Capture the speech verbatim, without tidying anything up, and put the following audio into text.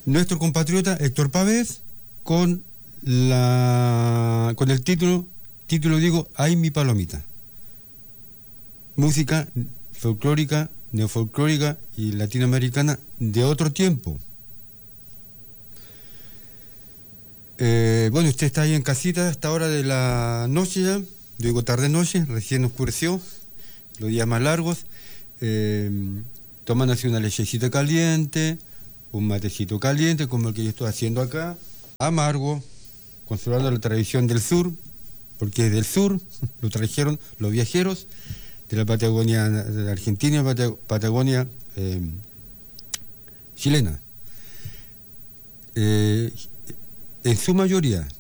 nuestro compatriota Héctor Pavés con la con el título, título digo, Ay mi palomita. Música folclórica, neofolclórica y latinoamericana de otro tiempo. Eh, bueno, usted está ahí en casita a esta hora de la noche ya, digo tarde-noche, recién oscureció, los días más largos, eh, toman así una lechecita caliente, un matecito caliente, como el que yo estoy haciendo acá, amargo, conservando la tradición del sur, porque es del sur, lo trajeron los viajeros de la Patagonia de la Argentina, Pat- Patagonia eh, chilena. Eh, en su mayoría,